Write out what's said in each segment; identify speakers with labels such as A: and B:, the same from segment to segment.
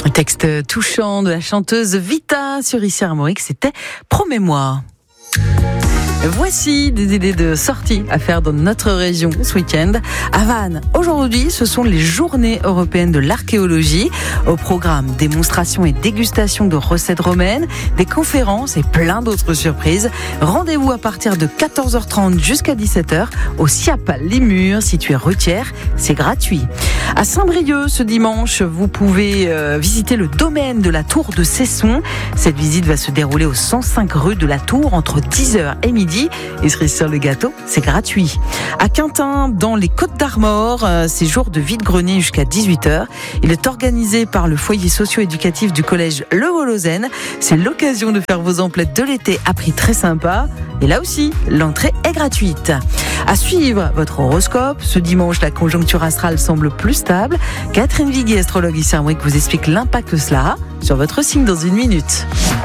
A: Un texte touchant de la chanteuse Vita sur Ici Armorique, c'était Promets-moi. Voici des idées de sorties à faire dans notre région ce week-end. À Vannes, aujourd'hui, ce sont les Journées européennes de l'archéologie. Au programme, démonstrations et dégustations de recettes romaines, des conférences et plein d'autres surprises. Rendez-vous à partir de 14h30 jusqu'à 17h au SIAP Les Murs, situé rue Thiers. C'est gratuit. À Saint-Brieuc, ce dimanche, vous pouvez visiter le domaine de la Tour de Cesson. Cette visite va se dérouler au 105 rue de la Tour entre 10h et midi. Et cerise sur le gâteau, c'est gratuit. À Quintin, dans les Côtes-d'Armor, c'est jour de vide-grenier jusqu'à 18h. Il est organisé par le foyer socio-éducatif du collège Le Holozène. C'est l'occasion de faire vos emplettes de l'été à prix très sympa. Et là aussi, l'entrée est gratuite. À suivre votre horoscope. Ce dimanche, la conjoncture astrale semble plus stable. Catherine Viguier, astrologue ici à Armorique, vous explique l'impact que cela a sur votre signe dans une minute.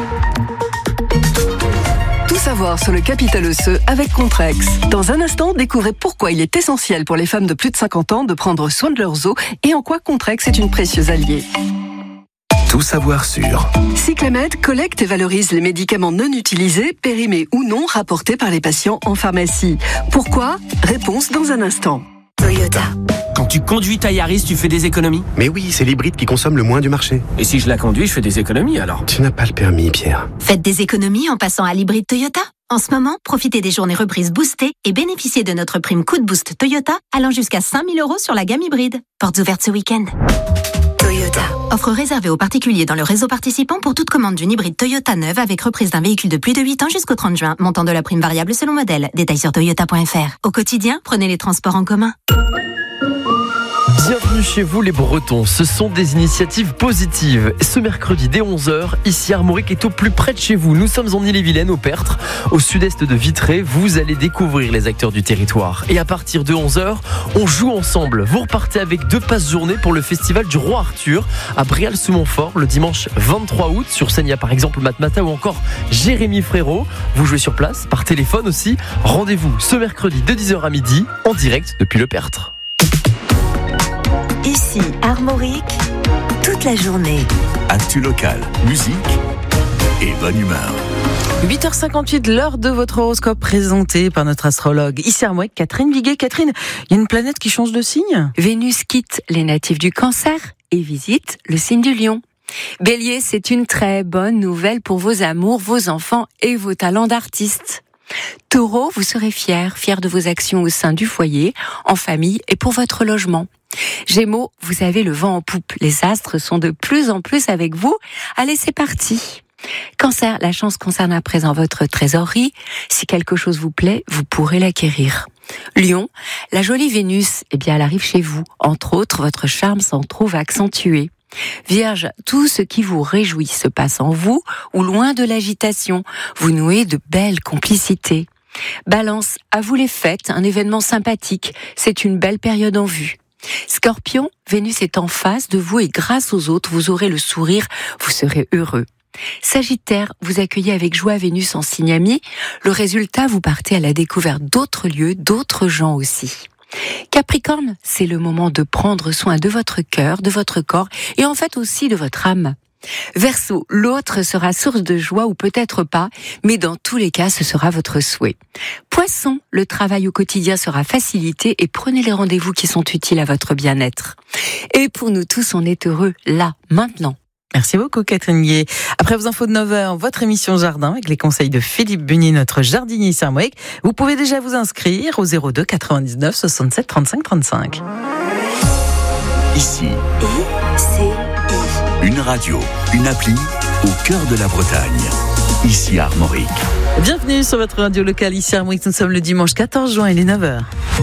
B: Tout savoir sur le capital osseux avec Contrex. Dans un instant, découvrez pourquoi il est essentiel pour les femmes de plus de 50 ans de prendre soin de leurs os et en quoi Contrex est une précieuse alliée.
C: Tout savoir sur
B: Cyclamed collecte et valorise les médicaments non utilisés, périmés ou non, rapportés par les patients en pharmacie. Pourquoi ? Réponse dans un instant.
D: Toyota.
E: Quand tu conduis ta Yaris, tu fais des économies ?
C: Mais oui, c'est l'hybride qui consomme le moins du marché.
E: Et si je la conduis, je fais des économies alors ?
C: Tu n'as pas le permis, Pierre.
D: Faites des économies en passant à l'hybride Toyota. En ce moment, profitez des journées reprises boostées et bénéficiez de notre prime coup de boost Toyota allant jusqu'à 5 000 € sur la gamme hybride. Portes ouvertes ce week-end. Toyota. Offre réservée aux particuliers dans le réseau participant pour toute commande d'une hybride Toyota neuve avec reprise d'un véhicule de plus de 8 ans jusqu'au 30 juin. Montant de la prime variable selon modèle. Détails sur toyota.fr. Au quotidien, prenez les transports en commun.
F: Bienvenue chez vous les Bretons, ce sont des initiatives positives. Ce mercredi dès 11h, ici Armorique est au plus près de chez vous. Nous sommes en Ille-et-Vilaine, au Pertre, au sud-est de Vitré. Vous allez découvrir les acteurs du territoire. Et à partir de 11h, on joue ensemble. Vous repartez avec 2 passes journée pour le festival du Roi Arthur à Bréal-sous-Montfort le dimanche 23 août. Sur scène, il y a par exemple Matmata ou encore Jérémy Frérot. Vous jouez sur place, par téléphone aussi. Rendez-vous ce mercredi de 10h à midi, en direct depuis le Pertre.
G: Ici, Armorique, toute la journée.
C: Actu local, musique et bonne humeur.
A: 8h58, l'heure de votre horoscope présenté par notre astrologue ici à Armorique, Catherine Viguier. Catherine, il y a une planète qui change de signe ?
H: Vénus quitte les natifs du Cancer et visite le signe du Lion. Bélier, c'est une très bonne nouvelle pour vos amours, vos enfants et vos talents d'artiste. Taureau, vous serez fier de vos actions au sein du foyer, en famille et pour votre logement. Gémeaux, vous avez le vent en poupe. Les astres sont de plus en plus avec vous. Allez, c'est parti. Cancer, la chance concerne à présent votre trésorerie. Si quelque chose vous plaît, vous pourrez l'acquérir. Lion, la jolie Vénus, elle arrive chez vous. Entre autres, votre charme s'en trouve accentué. Vierge, tout ce qui vous réjouit se passe en vous ou loin de l'agitation. Vous nouez de belles complicités. Balance, à vous les fêtes, un événement sympathique. C'est une belle période en vue. Scorpion, Vénus est en face de vous et grâce aux autres, vous aurez le sourire, vous serez heureux. Sagittaire, vous accueillez avec joie Vénus en signe ami. Le résultat, vous partez à la découverte d'autres lieux, d'autres gens aussi. Capricorne, c'est le moment de prendre soin de votre cœur, de votre corps et en fait aussi de votre âme. Verseau, l'autre sera source de joie ou peut-être pas, mais dans tous les cas, ce sera votre souhait. Poisson, le travail au quotidien sera facilité et prenez les rendez-vous qui sont utiles à votre bien-être. Et pour nous tous, on est heureux là, maintenant.
A: Merci beaucoup Catherine Guillet. Après vos infos de 9h, votre émission Jardin avec les conseils de Philippe Bunier, notre jardinier ici à Armorique. Vous pouvez déjà vous inscrire au 02 99 67 35 35.
C: Ici, une radio, une appli au cœur de la Bretagne. Ici à Armorique.
A: Bienvenue sur votre radio locale ici à Armorique. Nous sommes le dimanche 14 juin, il est 9h.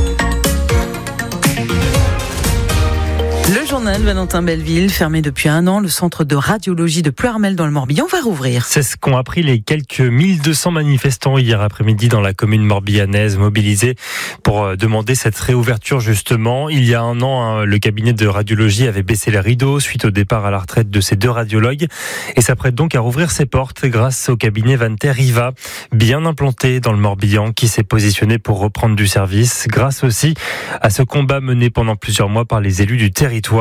A: Le journal Valentin Belleville, fermé depuis 1 an, le centre de radiologie de Ploërmel dans le Morbihan va rouvrir.
I: C'est ce qu'ont appris les quelques 1200 manifestants hier après-midi dans la commune morbihanaise, mobilisés pour demander cette réouverture justement. Il y a 1 an, le cabinet de radiologie avait baissé les rideaux suite au départ à la retraite de ses 2 radiologues et s'apprête donc à rouvrir ses portes grâce au cabinet Vanter Riva, bien implanté dans le Morbihan, qui s'est positionné pour reprendre du service grâce aussi à ce combat mené pendant plusieurs mois par les élus du territoire.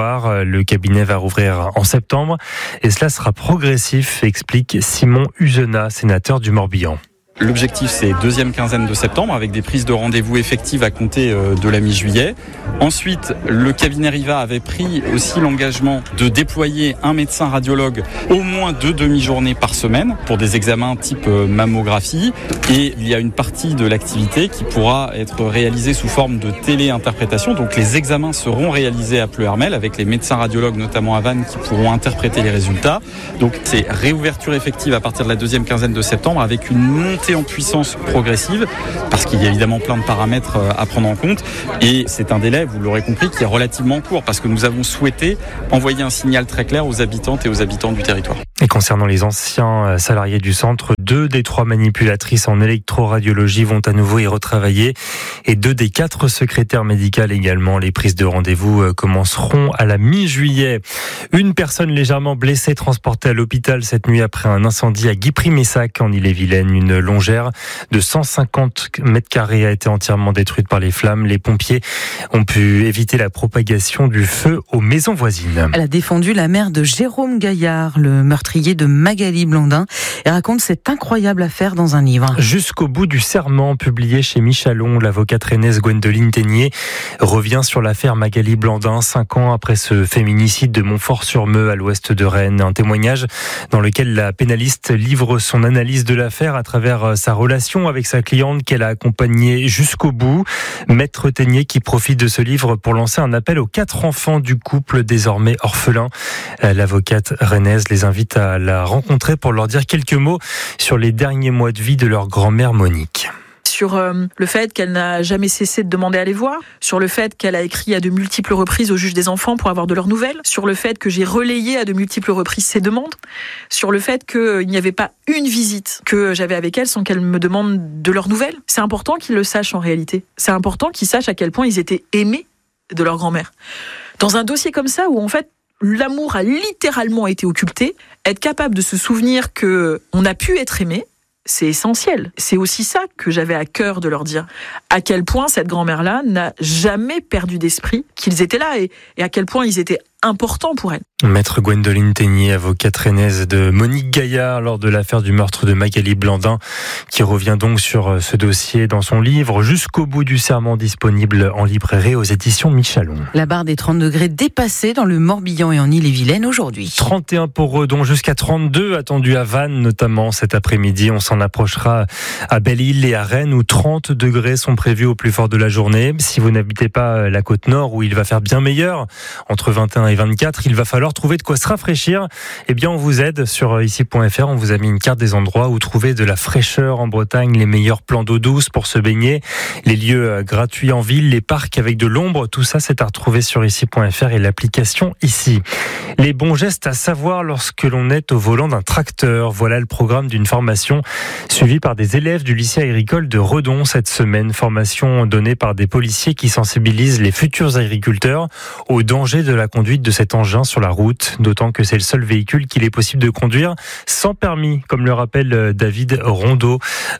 I: provisoire. Le cabinet va rouvrir en septembre et cela sera progressif, explique Simon Uzenat, sénateur du Morbihan.
J: L'objectif, c'est deuxième quinzaine de septembre avec des prises de rendez-vous effectives à compter de la mi-juillet. Ensuite, le cabinet Riva avait pris aussi l'engagement de déployer un médecin radiologue au moins 2 demi-journées par semaine pour des examens type mammographie. Et il y a une partie de l'activité qui pourra être réalisée sous forme de téléinterprétation. Donc les examens seront réalisés à Pleuhermel avec les médecins radiologues, notamment à Vannes, qui pourront interpréter les résultats. Donc c'est réouverture effective à partir de la deuxième quinzaine de septembre avec une montée en puissance progressive parce qu'il y a évidemment plein de paramètres à prendre en compte et c'est un délai, vous l'aurez compris, qui est relativement court parce que nous avons souhaité envoyer un signal très clair aux habitantes et aux habitants du territoire.
I: Et concernant les anciens salariés du centre, 2 des 3 manipulatrices en électroradiologie vont à nouveau y retravailler et 2 des 4 secrétaires médicales également. Les prises de rendez-vous commenceront à la mi-juillet. Une personne légèrement blessée transportée à l'hôpital cette nuit après un incendie à Guipry-Messac en Ille-et-Vilaine. Une longère de 150 mètres carrés a été entièrement détruite par les flammes. Les pompiers ont pu éviter la propagation du feu aux maisons voisines.
A: Elle a défendu la mère de Jérôme Gaillard, le meurtrier de Magali Blandin, et raconte cette incroyable affaire dans un livre.
I: Jusqu'au bout du serment, publié chez Michalon, l'avocate rennaise Gwendoline Ténier revient sur l'affaire Magali Blandin, 5 ans après ce féminicide de Montfort-sur-Meux à l'ouest de Rennes. Un témoignage dans lequel la pénaliste livre son analyse de l'affaire à travers sa relation avec sa cliente qu'elle a accompagnée jusqu'au bout. Maître Ténier qui profite de ce livre pour lancer un appel aux 4 enfants du couple désormais orphelins. L'avocate rennaise les invite à la rencontrer pour leur dire quelques mots sur les derniers mois de vie de leur grand-mère Monique.
K: Sur le fait qu'elle n'a jamais cessé de demander à les voir, sur le fait qu'elle a écrit à de multiples reprises au juge des enfants pour avoir de leurs nouvelles, sur le fait que j'ai relayé à de multiples reprises ses demandes, sur le fait qu'il n'y avait pas une visite que j'avais avec elle sans qu'elle me demande de leurs nouvelles. C'est important qu'ils le sachent en réalité. C'est important qu'ils sachent à quel point ils étaient aimés de leur grand-mère. Dans un dossier comme ça où en fait l'amour a littéralement été occulté, être capable de se souvenir qu'on a pu être aimé, c'est essentiel. C'est aussi ça que j'avais à cœur de leur dire. À quel point cette grand-mère-là n'a jamais perdu d'esprit qu'ils étaient là et à quel point ils étaient importants pour elle.
I: Maître Gwendoline Ténier, avocate rennaise de Monique Gaillard lors de l'affaire du meurtre de Magali Blandin, qui revient donc sur ce dossier dans son livre Jusqu'au bout du serment, disponible en librairie aux éditions Michalon.
A: La barre des 30 degrés dépassée dans le Morbihan et en Ille-et-Vilaine aujourd'hui.
I: 31 pour Redon, jusqu'à 32 attendus à Vannes notamment cet après-midi. On s'en approchera à Belle-Île et à Rennes où 30 degrés sont prévus au plus fort de la journée. Si vous n'habitez pas la côte nord où il va faire bien meilleur, entre 21 et 24, il va falloir trouver de quoi se rafraîchir. Eh bien, on vous aide sur ici.fr. On vous a mis une carte des endroits où trouver de la fraîcheur en Bretagne, les meilleurs plans d'eau douce pour se baigner, les lieux gratuits en ville, les parcs avec de l'ombre. Tout ça, c'est à retrouver sur ici.fr et l'application Ici. Les bons gestes à savoir lorsque l'on est au volant d'un tracteur. Voilà le programme d'une formation suivie par des élèves du lycée agricole de Redon cette semaine. Formation donnée par des policiers qui sensibilisent les futurs agriculteurs au danger de la conduite de cet engin sur la route, d'autant que c'est le seul véhicule qu'il est possible de conduire sans permis, comme le rappelle David Roudot,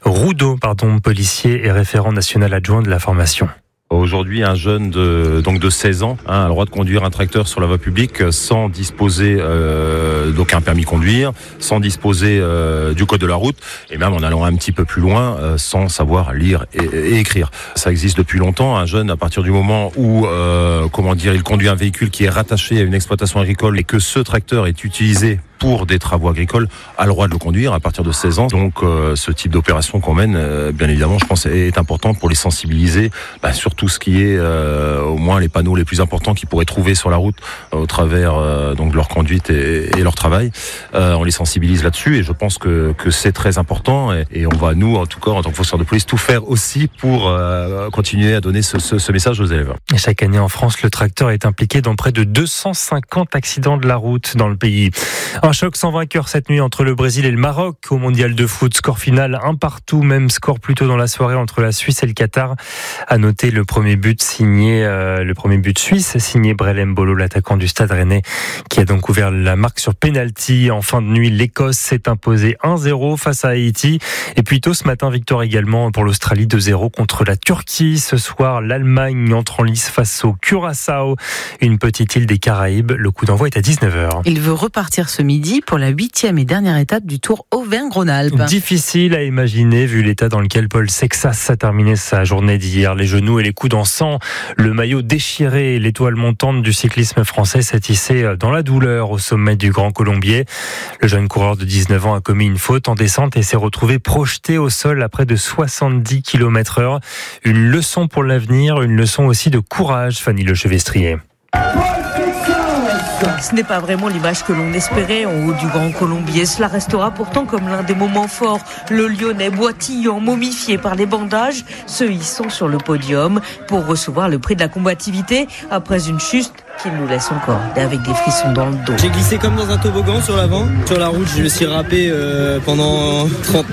I: policier et référent national adjoint de la formation.
L: Aujourd'hui, un jeune de 16 ans a le droit de conduire un tracteur sur la voie publique sans disposer d'aucun permis conduire, sans disposer du code de la route, et même en allant un petit peu plus loin, sans savoir lire et écrire. Ça existe depuis longtemps. Un jeune, à partir du moment où il conduit un véhicule qui est rattaché à une exploitation agricole et que ce tracteur est utilisé pour des travaux agricoles, a le droit de le conduire à partir de 16 ans. Donc ce type d'opération qu'on mène, bien évidemment, je pense, est important pour les sensibiliser sur tout ce qui est au moins les panneaux les plus importants qu'ils pourraient trouver sur la route au travers donc de leur conduite et leur travail. On les sensibilise là-dessus et je pense que c'est très important et on va, nous, en tout cas, en tant que forces de police, tout faire aussi pour continuer à donner ce message aux élèves.
I: Et chaque année en France, le tracteur est impliqué dans près de 250 accidents de la route dans le pays. Un choc sans vainqueur cette nuit entre le Brésil et le Maroc au mondial de foot. Score final 1-1, même score plus tôt dans la soirée entre la Suisse et le Qatar. À noter le premier but suisse signé Brelem Mbolo, l'attaquant du Stade Rennais, qui a donc ouvert la marque sur penalty. En fin de nuit, l'Écosse s'est imposée 1-0 face à Haïti. Et puis tôt ce matin, victoire également pour l'Australie 2-0 contre la Turquie. Ce soir, l'Allemagne entre en lice face au Curaçao, une petite île des Caraïbes. Le coup d'envoi est à 19h.
A: Il veut repartir ce midi pour la 8e et dernière étape du Tour Auvergne-Rhône-Alpes.
I: Difficile à imaginer vu l'état dans lequel Paul Sexas a terminé sa journée d'hier. Les genoux et les coudes en sang, le maillot déchiré, l'étoile montante du cyclisme français s'est hissée dans la douleur au sommet du Grand Colombier. Le jeune coureur de 19 ans a commis une faute en descente et s'est retrouvé projeté au sol à près de 70 km/h. Une leçon pour l'avenir, une leçon aussi de courage, Fanny Lechevestrier.
M: Ce n'est pas vraiment l'image que l'on espérait en haut du Grand Colombier. Cela restera pourtant comme l'un des moments forts. Le Lyonnais boitillant, momifié par les bandages, se hissant sur le podium pour recevoir le prix de la combativité après une chute qui nous laisse encore avec des frissons dans le dos.
N: J'ai glissé comme dans un toboggan sur l'avant. Sur la route, je me suis râpé pendant 30